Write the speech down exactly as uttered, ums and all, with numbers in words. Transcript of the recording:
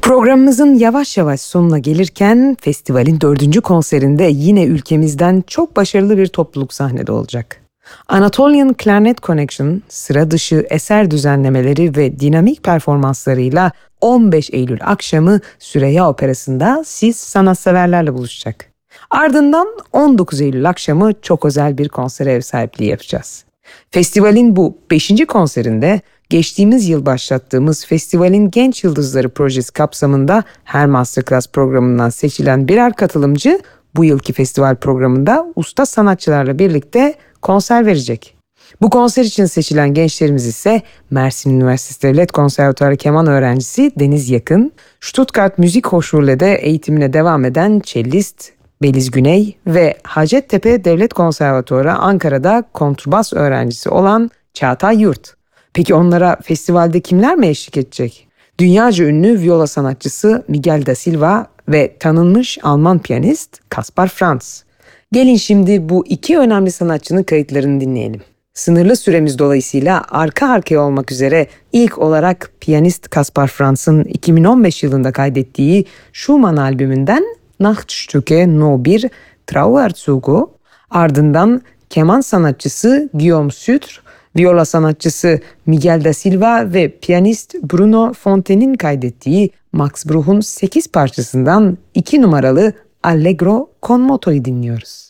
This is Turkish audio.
Programımızın yavaş yavaş sonuna gelirken festivalin dördüncü konserinde yine ülkemizden çok başarılı bir topluluk sahnede olacak. Anatolian Clarinet Connection sıra dışı eser düzenlemeleri ve dinamik performanslarıyla on beş Eylül akşamı Süreyya Operası'nda siz sanatseverlerle buluşacak. Ardından on dokuz Eylül akşamı çok özel bir konsere ev sahipliği yapacağız. Festivalin bu beşinci konserinde geçtiğimiz yıl başlattığımız Festivalin Genç Yıldızları projesi kapsamında her masterclass programından seçilen birer katılımcı bu yılki festival programında usta sanatçılarla birlikte konser verecek. Bu konser için seçilen gençlerimiz ise Mersin Üniversitesi Devlet Konservatuarı keman öğrencisi Deniz Yakın, Stuttgart Müzik Hochschule'de eğitimine devam eden cellist Beliz Güney ve Hacettepe Devlet Konservatuarı Ankara'da kontrbas öğrencisi olan Çağatay Yurt. Peki onlara festivalde kimler mi eşlik edecek? Dünyaca ünlü viola sanatçısı Miguel da Silva ve tanınmış Alman piyanist Kaspar Franz. Gelin şimdi bu iki önemli sanatçının kayıtlarını dinleyelim. Sınırlı süremiz dolayısıyla arka arkaya olmak üzere ilk olarak piyanist Kaspar Franz'ın iki bin on beş yılında kaydettiği Schumann albümünden Nachtstücke No bir Trauerzugu, ardından keman sanatçısı Guillaume Sutre, viola sanatçısı Miguel da Silva ve piyanist Bruno Fontaine'in kaydettiği Max Bruch'un sekiz parçasından iki numaralı Allegro con moto'yu dinliyoruz.